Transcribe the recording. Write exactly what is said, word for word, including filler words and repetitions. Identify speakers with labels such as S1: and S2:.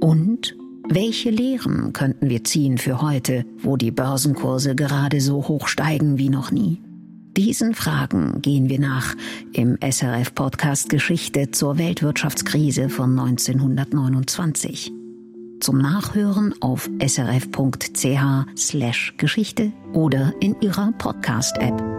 S1: Und welche Lehren könnten wir ziehen für heute, wo die Börsenkurse gerade so hoch steigen wie noch nie? Diesen Fragen gehen wir nach im S R F-Podcast Geschichte zur Weltwirtschaftskrise von neunzehnhundertneunundzwanzig. Zum Nachhören auf srf punkt ch slash Geschichte oder in Ihrer Podcast-App.